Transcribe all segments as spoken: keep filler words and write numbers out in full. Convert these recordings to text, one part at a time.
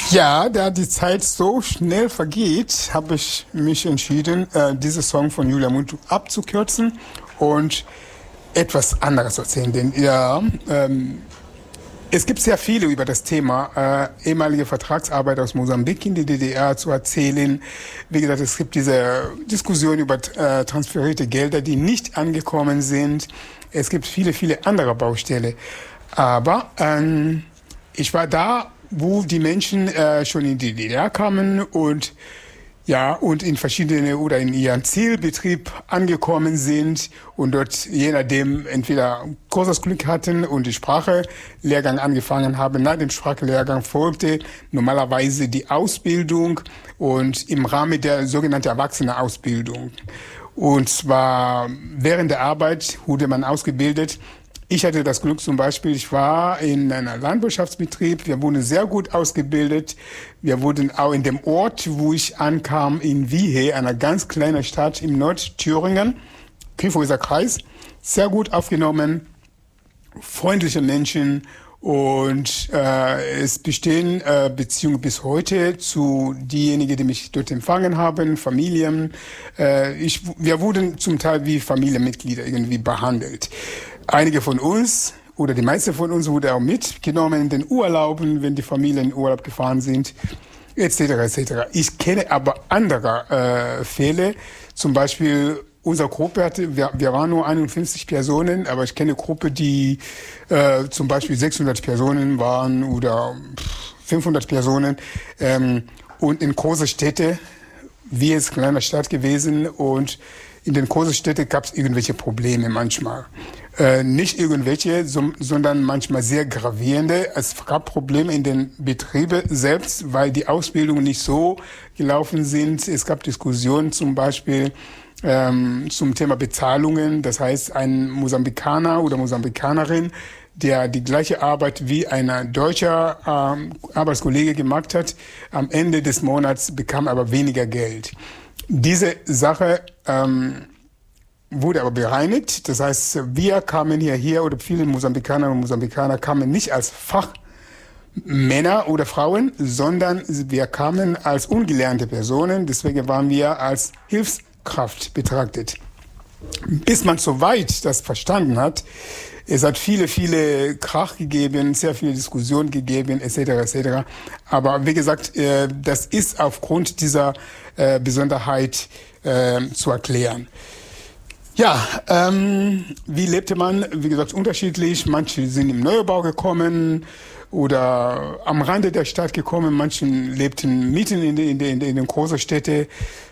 Ja, da die Zeit so schnell vergeht, habe ich mich entschieden, äh, diesen Song von Julia Muntu abzukürzen und etwas anderes zu erzählen. Denn ja, ähm, es gibt sehr viele über das Thema äh, ehemalige Vertragsarbeiter aus Mosambik in die D D R zu erzählen. Wie gesagt, es gibt diese Diskussion über äh, transferierte Gelder, die nicht angekommen sind. Es gibt viele, viele andere Baustelle. Aber ähm, ich war da, wo die Menschen äh, schon in die D D R kamen und ja und in verschiedene oder in ihren Zielbetrieb angekommen sind und dort je nachdem entweder großes Glück hatten und die Sprachelehrgang angefangen haben. Nach dem Sprachlehrgang folgte normalerweise die Ausbildung und im Rahmen der sogenannten Erwachsenenausbildung. Und zwar während der Arbeit wurde man ausgebildet. Ich hatte das Glück zum Beispiel, ich war in einem Landwirtschaftsbetrieb, wir wurden sehr gut ausgebildet. Wir wurden auch in dem Ort, wo ich ankam, in Wiehe, einer ganz kleinen Stadt im Nordthüringen, Kyffhäuser Kreis, sehr gut aufgenommen, freundliche Menschen und äh, es bestehen äh, Beziehungen bis heute zu diejenigen, die mich dort empfangen haben, Familien. Äh, ich, wir wurden zum Teil wie Familienmitglieder irgendwie behandelt. Einige von uns oder die meisten von uns wurde auch mitgenommen in den Urlauben, wenn die Familien in Urlaub gefahren sind, et cetera et cetera. Ich kenne aber andere äh, Fälle, zum Beispiel unsere Gruppe hatte, wir, wir waren nur einundfünfzig Personen, aber ich kenne eine Gruppe, die äh, zum Beispiel sechshundert Personen waren oder fünfhundert Personen ähm, und in große Städte, wie es kleiner Stadt gewesen und in den großen Städten gab es irgendwelche Probleme manchmal. Äh, nicht irgendwelche, so, sondern manchmal sehr gravierende. Es gab Probleme in den Betrieben selbst, weil die Ausbildungen nicht so gelaufen sind. Es gab Diskussionen zum Beispiel ähm, zum Thema Bezahlungen. Das heißt, ein Mosambikaner oder Mosambikanerin, der die gleiche Arbeit wie ein deutscher ähm, Arbeitskollege gemacht hat, am Ende des Monats bekam aber weniger Geld. Diese Sache ähm, wurde aber bereinigt. Das heißt, wir kamen hierher oder viele Mosambikaner und Mosambikaner kamen nicht als Fachmänner oder Frauen, sondern wir kamen als ungelernte Personen. Deswegen waren wir als Hilfskraft betrachtet. Bis man soweit das verstanden hat, es hat viele, viele Krach gegeben, sehr viele Diskussionen gegeben, et cetera et cetera. Aber wie gesagt, äh, das ist aufgrund dieser äh, Besonderheit äh, zu erklären. Ja, ähm, wie lebte man? Wie gesagt, unterschiedlich. Manche sind im Neubau gekommen oder am Rande der Stadt gekommen. Manche lebten mitten in den, in den, in den großen Städten.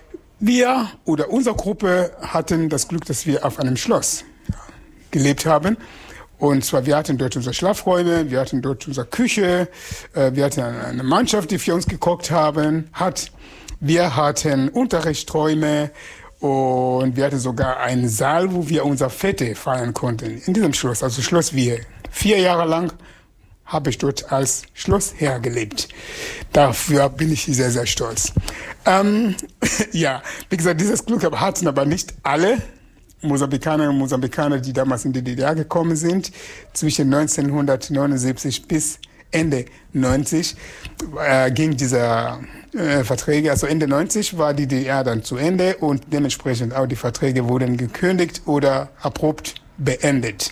Wir oder unsere Gruppe hatten das Glück, dass wir auf einem Schloss gelebt haben. Und zwar, wir hatten dort unsere Schlafräume, wir hatten dort unsere Küche, äh, wir hatten eine Mannschaft, die für uns gekocht haben, hat. Wir hatten Unterrichtsräume und wir hatten sogar einen Saal, wo wir unser Fete feiern konnten. In diesem Schloss, also Schloss Wiehe. Vier Jahre lang habe ich dort als Schlossherr gelebt. Dafür bin ich sehr, sehr stolz. Ähm, ja, wie gesagt, dieses Glück hatten aber nicht alle Mosambikaner und Mosambikaner, die damals in die D D R gekommen sind, zwischen neunzehnhundertneunundsiebzig bis Ende neunzig äh, ging dieser äh, Verträge, also Ende neunzig war die D D R dann zu Ende und dementsprechend auch die Verträge wurden gekündigt oder abrupt beendet.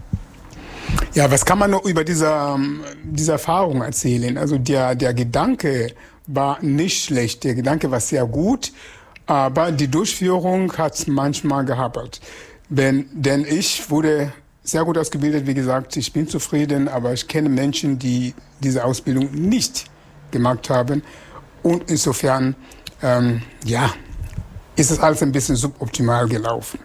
Ja, was kann man noch über diese, diese Erfahrung erzählen? Also der, der Gedanke war nicht schlecht, der Gedanke war sehr gut, aber die Durchführung hat manchmal gehapert. Wenn, denn ich wurde sehr gut ausgebildet, wie gesagt, ich bin zufrieden, aber ich kenne Menschen, die diese Ausbildung nicht gemacht haben. Und insofern, ähm, ja, ist es alles ein bisschen suboptimal gelaufen.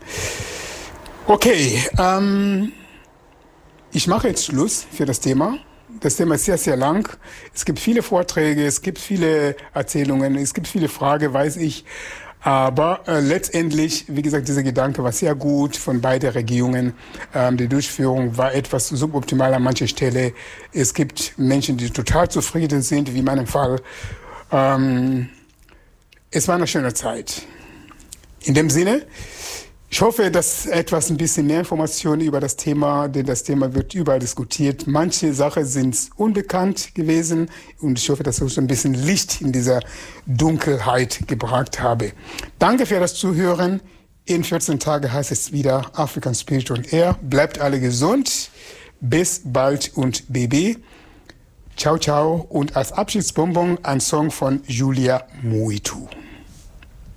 Okay, ähm, ich mache jetzt Schluss für das Thema. Das Thema ist sehr, sehr lang. Es gibt viele Vorträge, es gibt viele Erzählungen, es gibt viele Fragen, weiß ich. Aber äh, letztendlich, wie gesagt, dieser Gedanke war sehr gut von beiden Regierungen. Ähm, die Durchführung war etwas suboptimal an mancher Stelle. Es gibt Menschen, die total zufrieden sind, wie in meinem Fall. Ähm, es war eine schöne Zeit. In dem Sinne, Ich hoffe, dass etwas ein bisschen mehr Informationen über das Thema, denn das Thema wird überall diskutiert. Manche Sachen sind unbekannt gewesen und ich hoffe, dass ich ein bisschen Licht in dieser Dunkelheit gebracht habe. Danke für das Zuhören. In vierzehn Tagen heißt es wieder African Spirit on Air. Bleibt alle gesund. Bis bald und B B. Ciao, ciao. Und als Abschiedsbonbon ein Song von Julia Muitu.